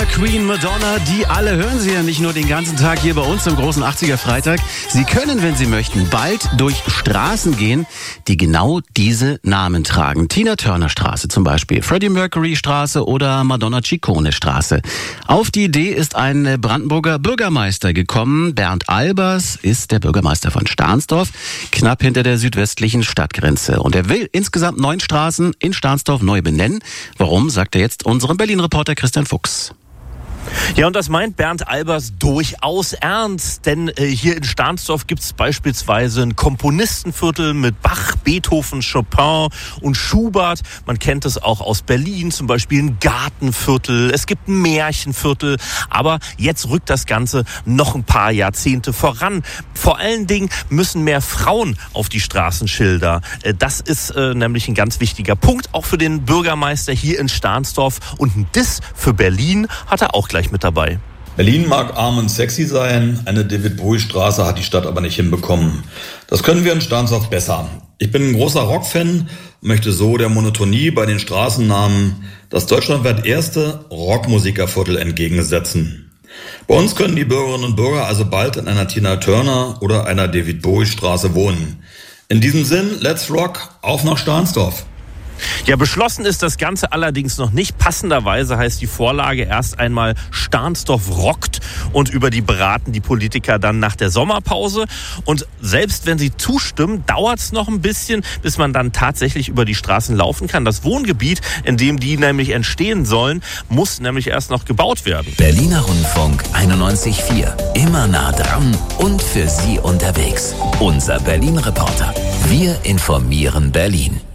Queen Madonna, die alle hören Sie ja nicht nur den ganzen Tag hier bei uns im großen 80er Freitag. Sie können, wenn Sie möchten, bald durch Straßen gehen, die genau diese Namen tragen. Tina Turner Straße zum Beispiel, Freddie Mercury Straße oder Madonna Ciccone Straße. Auf die Idee ist ein Brandenburger Bürgermeister gekommen. Bernd Albers ist der Bürgermeister von Stahnsdorf, knapp hinter der südwestlichen Stadtgrenze. Und er will insgesamt 9 Straßen in Stahnsdorf neu benennen. Warum, sagt er jetzt unserem Berlin-Reporter Christian Fuchs. Ja, und das meint Bernd Albers durchaus ernst, denn hier in Stahnsdorf gibt es beispielsweise ein Komponistenviertel mit Bach, Beethoven, Chopin und Schubert. Man kennt es auch aus Berlin, zum Beispiel ein Gartenviertel, es gibt ein Märchenviertel, aber jetzt rückt das Ganze noch ein paar Jahrzehnte voran. Vor allen Dingen müssen mehr Frauen auf die Straßenschilder. Das ist nämlich ein ganz wichtiger Punkt, auch für den Bürgermeister hier in Stahnsdorf, und ein Diss für Berlin hat er auch gleich mit dabei. Berlin mag arm und sexy sein, eine David-Bowie-Straße hat die Stadt aber nicht hinbekommen. Das können wir in Stahnsdorf besser. Ich bin ein großer Rockfan, möchte so der Monotonie bei den Straßennamen das deutschlandweit erste Rockmusikerviertel entgegensetzen. Bei uns können die Bürgerinnen und Bürger also bald in einer Tina Turner oder einer David-Bowie-Straße wohnen. In diesem Sinn, let's rock, auf nach Stahnsdorf. Ja, beschlossen ist das Ganze allerdings noch nicht. Passenderweise heißt die Vorlage erst einmal Stahnsdorf rockt, und über die beraten die Politiker dann nach der Sommerpause. Und selbst wenn sie zustimmen, dauert es noch ein bisschen, bis man dann tatsächlich über die Straßen laufen kann. Das Wohngebiet, in dem die nämlich entstehen sollen, muss nämlich erst noch gebaut werden. Berliner Rundfunk 91.4. Immer nah dran und für Sie unterwegs. Unser Berlin-Reporter. Wir informieren Berlin.